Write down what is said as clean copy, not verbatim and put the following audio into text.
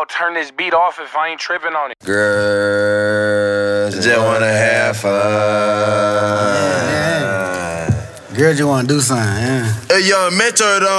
Echo, turn this beat off if I ain't tripping on it. Girls just wanna have fun. Girl just wanna do something, yeah. A young Metro though.